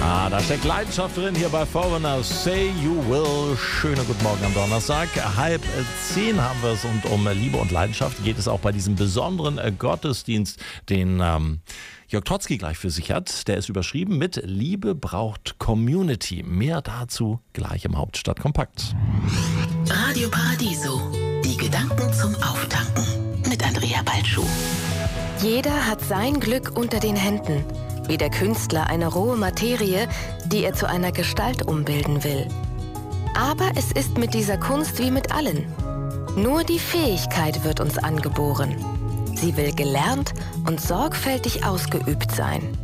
Da steckt Leidenschaft drin hier bei Foreigner. Say You Will. Schönen guten Morgen am Donnerstag. 9:30 haben wir es und um Liebe und Leidenschaft geht es auch bei diesem besonderen Gottesdienst, den Jörg Trotzki gleich für sich hat. Der ist überschrieben mit Liebe braucht Community. Mehr dazu gleich im Hauptstadtkompakt. Radio Paradiso. Die Gedanken zum Auftanken mit Andrea Balschuh. Jeder hat sein Glück unter den Händen. Wie der Künstler eine rohe Materie, die er zu einer Gestalt umbilden will. Aber es ist mit dieser Kunst wie mit allen. Nur die Fähigkeit wird uns angeboren. Sie will gelernt und sorgfältig ausgeübt sein.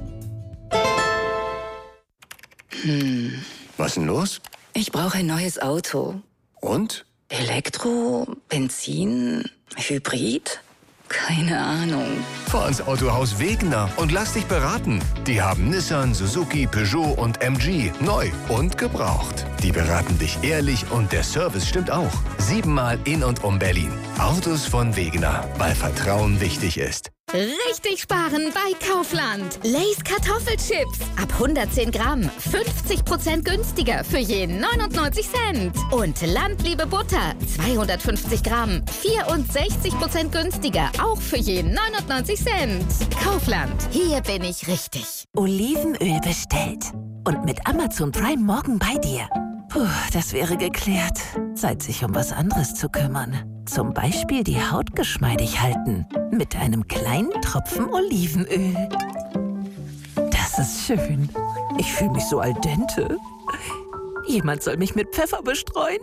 Was denn los? Ich brauche ein neues Auto. Und? Elektro, Benzin, Hybrid? Keine Ahnung. Fahr ins Autohaus Wegener und lass dich beraten. Die haben Nissan, Suzuki, Peugeot und MG. Neu und gebraucht. Die beraten dich ehrlich und der Service stimmt auch. 7-mal in und um Berlin. Autos von Wegener, weil Vertrauen wichtig ist. Richtig sparen bei Kaufland. Lay's Kartoffelchips. Ab 110 Gramm. 50% günstiger für je 99 Cent. Und Landliebe Butter. 250 Gramm. 64% günstiger. Auch für je 99 Cent. Kaufland. Hier bin ich richtig. Olivenöl bestellt. Und mit Amazon Prime morgen bei dir. Puh, das wäre geklärt. Zeit, sich um was anderes zu kümmern. Zum Beispiel die Haut geschmeidig halten. Mit einem kleinen Tropfen Olivenöl. Das ist schön. Ich fühle mich so al dente. Jemand soll mich mit Pfeffer bestreuen.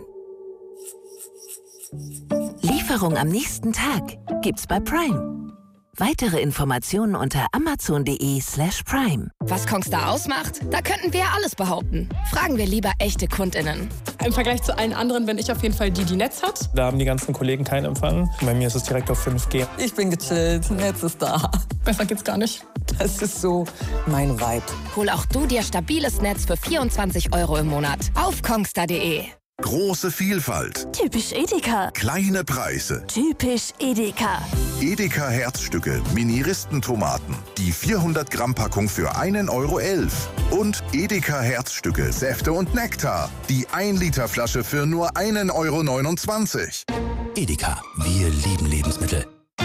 Lieferung am nächsten Tag gibt's bei Prime. Weitere Informationen unter amazon.de/prime. Was Kongstar ausmacht? Da könnten wir alles behaupten. Fragen wir lieber echte KundInnen. Im Vergleich zu allen anderen bin ich auf jeden Fall die Netz hat. Da haben die ganzen Kollegen keinen Empfang. Bei mir ist es direkt auf 5G. Ich bin gechillt, Netz ist da. Besser geht's gar nicht. Das ist so mein Vibe. Hol auch du dir stabiles Netz für 24 € im Monat. Auf kongstar.de. Große Vielfalt. Typisch Edeka. Kleine Preise. Typisch Edeka. Edeka Herzstücke, Mini-Ristentomaten. Die 400-Gramm-Packung für 1,11 € Und Edeka Herzstücke, Säfte und Nektar. Die 1-Liter-Flasche für nur 1,29 €. Edeka, wir lieben Lebensmittel.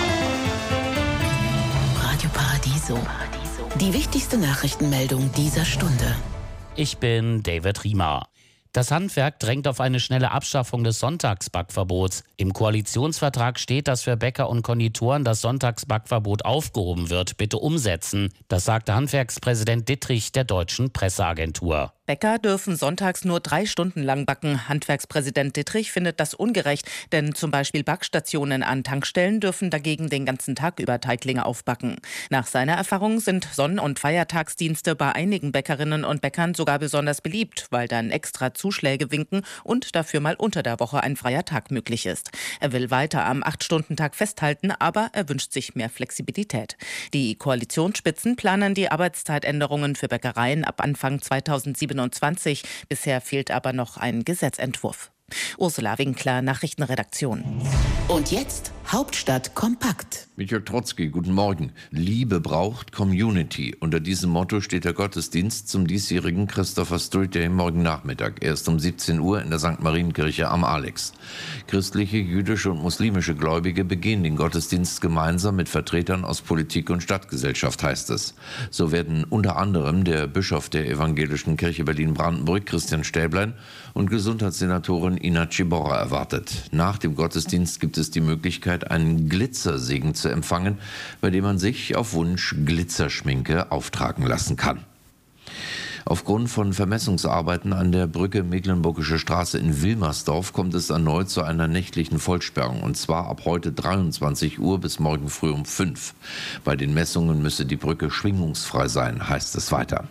Radio Paradiso. Die wichtigste Nachrichtenmeldung dieser Stunde. Ich bin David Riemer. Das Handwerk drängt auf eine schnelle Abschaffung des Sonntagsbackverbots. Im Koalitionsvertrag steht, dass für Bäcker und Konditoren das Sonntagsbackverbot aufgehoben wird. Bitte umsetzen. Das sagte Handwerkspräsident Dittrich der Deutschen Presseagentur. Bäcker dürfen sonntags nur 3 Stunden lang backen. Handwerkspräsident Dittrich findet das ungerecht, denn zum Beispiel Backstationen an Tankstellen dürfen dagegen den ganzen Tag über Teiglinge aufbacken. Nach seiner Erfahrung sind Sonn- und Feiertagsdienste bei einigen Bäckerinnen und Bäckern sogar besonders beliebt, weil dann extra Zuschläge winken und dafür mal unter der Woche ein freier Tag möglich ist. Er will weiter am 8-Stunden-Tag festhalten, aber er wünscht sich mehr Flexibilität. Die Koalitionsspitzen planen die Arbeitszeitänderungen für Bäckereien ab Anfang 2027. Bisher fehlt aber noch ein Gesetzentwurf. Ursula Winkler, Nachrichtenredaktion. Und jetzt Hauptstadt kompakt. Mit Jörg Trotzki, guten Morgen. Liebe braucht Community. Unter diesem Motto steht der Gottesdienst zum diesjährigen Christopher Street Day morgen Nachmittag. Erst um 17 Uhr in der St. Marienkirche am Alex. Christliche, jüdische und muslimische Gläubige begehen den Gottesdienst gemeinsam mit Vertretern aus Politik und Stadtgesellschaft, heißt es. So werden unter anderem der Bischof der Evangelischen Kirche Berlin-Brandenburg, Christian Stäblein, und Gesundheitssenatorin Ina Ciborra erwartet. Nach dem Gottesdienst gibt es die Möglichkeit, einen Glitzersegen zu empfangen, bei dem man sich auf Wunsch Glitzerschminke auftragen lassen kann. Aufgrund von Vermessungsarbeiten an der Brücke Mecklenburgische Straße in Wilmersdorf kommt es erneut zu einer nächtlichen Vollsperrung, und zwar ab heute 23 Uhr bis morgen früh um 5. Bei den Messungen müsse die Brücke schwingungsfrei sein, heißt es weiter.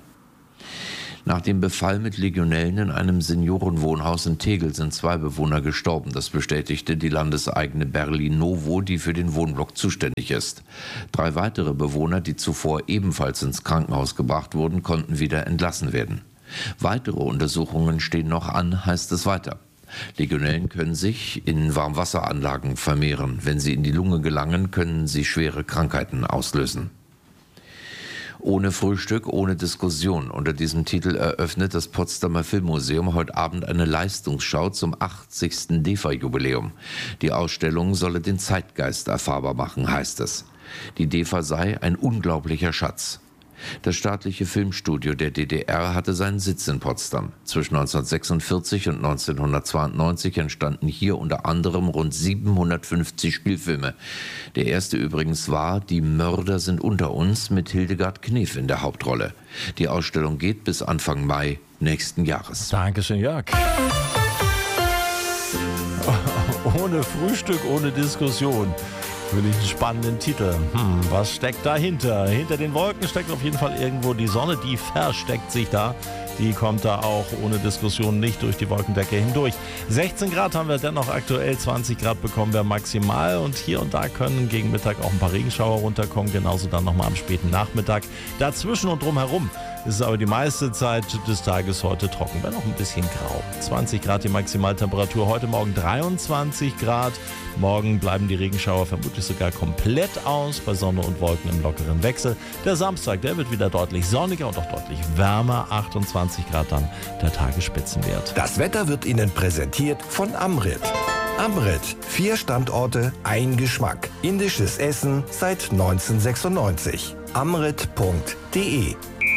Nach dem Befall mit Legionellen in einem Seniorenwohnhaus in Tegel sind 2 Bewohner gestorben. Das bestätigte die landeseigene Berlin-Novo, die für den Wohnblock zuständig ist. 3 weitere Bewohner, die zuvor ebenfalls ins Krankenhaus gebracht wurden, konnten wieder entlassen werden. Weitere Untersuchungen stehen noch an, heißt es weiter. Legionellen können sich in Warmwasseranlagen vermehren. Wenn sie in die Lunge gelangen, können sie schwere Krankheiten auslösen. Ohne Frühstück, ohne Diskussion. Unter diesem Titel eröffnet das Potsdamer Filmmuseum heute Abend eine Leistungsschau zum 80. DEFA-Jubiläum. Die Ausstellung solle den Zeitgeist erfahrbar machen, heißt es. Die DEFA sei ein unglaublicher Schatz. Das staatliche Filmstudio der DDR hatte seinen Sitz in Potsdam. Zwischen 1946 und 1992 entstanden hier unter anderem rund 750 Spielfilme. Der erste übrigens war Die Mörder sind unter uns mit Hildegard Knef in der Hauptrolle. Die Ausstellung geht bis Anfang Mai nächsten Jahres. Dankeschön, Jörg. Ohne Frühstück, ohne Diskussion. Wirklich einen spannenden Titel. Was steckt dahinter? Hinter den Wolken steckt auf jeden Fall irgendwo die Sonne. Die versteckt sich da. Die kommt da auch ohne Diskussion nicht durch die Wolkendecke hindurch. 16 Grad haben wir dennoch aktuell, 20 Grad bekommen wir maximal. Und hier und da können gegen Mittag auch ein paar Regenschauer runterkommen. Genauso dann nochmal am späten Nachmittag. Dazwischen und drumherum ist es aber die meiste Zeit des Tages heute trocken. Wenn auch ein bisschen grau. 20 Grad die Maximaltemperatur. Heute Morgen 23 Grad. Morgen bleiben die Regenschauer vermutlich sogar komplett aus, bei Sonne und Wolken im lockeren Wechsel. Der Samstag, der wird wieder deutlich sonniger und auch deutlich wärmer. 28 Grad dann der Tagesspitzenwert. Das Wetter wird Ihnen präsentiert von Amrit. Amrit, 4 Standorte, ein Geschmack. Indisches Essen seit 1996. amrit.de.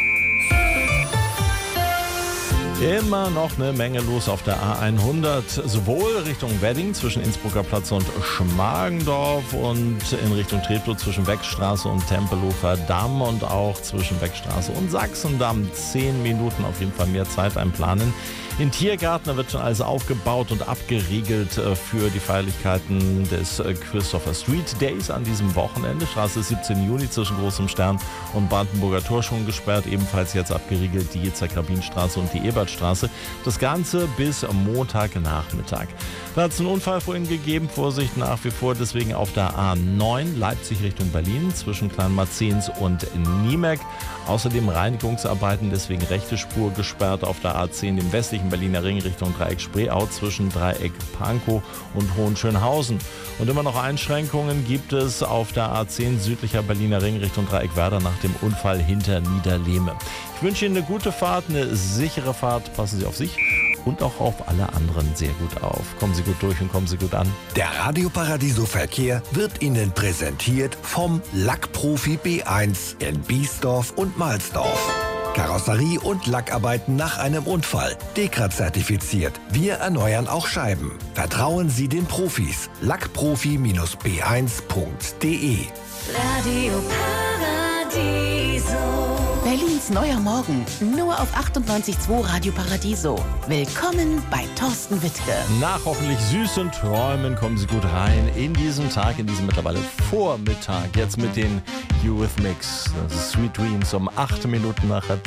Immer noch eine Menge los auf der A100, sowohl Richtung Wedding zwischen Innsbrucker Platz und Schmargendorf und in Richtung Treptow zwischen Weckstraße und Tempelhofer Damm und auch zwischen Weckstraße und Sachsendamm. 10 Minuten auf jeden Fall mehr Zeit einplanen. In Tiergarten wird schon alles aufgebaut und abgeriegelt für die Feierlichkeiten des Christopher Street Days an diesem Wochenende. Straße 17 Juni zwischen Großem Stern und Brandenburger Tor schon gesperrt. Ebenfalls jetzt abgeriegelt die Yitzhak-Rabin-Straße und die Ebertstraße. Das Ganze bis Montagnachmittag. Da hat es einen Unfall vorhin gegeben. Vorsicht nach wie vor. Deswegen auf der A9 Leipzig Richtung Berlin zwischen Kleinmarzens und Niemek. Außerdem Reinigungsarbeiten, deswegen rechte Spur gesperrt auf der A10 im westlichen Berliner Ring Richtung Dreieck Spreeau zwischen Dreieck Pankow und Hohenschönhausen. Und immer noch Einschränkungen gibt es auf der A10 südlicher Berliner Ring Richtung Dreieck Werder nach dem Unfall hinter Niederlehme. Ich wünsche Ihnen eine gute Fahrt, eine sichere Fahrt. Passen Sie auf sich und auch auf alle anderen sehr gut auf. Kommen Sie gut durch und kommen Sie gut an. Der Radio Paradiso Verkehr wird Ihnen präsentiert vom Lackprofi B1 in Biesdorf und Mahlsdorf. Karosserie und Lackarbeiten nach einem Unfall. DEKRA-zertifiziert. Wir erneuern auch Scheiben. Vertrauen Sie den Profis. Lackprofi-b1.de. Radio Paradiso. Berlins neuer Morgen. Nur auf 98.2 Radio Paradiso. Willkommen bei Thorsten Wittke. Nach hoffentlich süßen Träumen kommen Sie gut rein in diesen Tag, in diesem mittlerweile Vormittag. Jetzt mit den Eurythmics. Das ist Sweet Dreams um 8 Minuten nach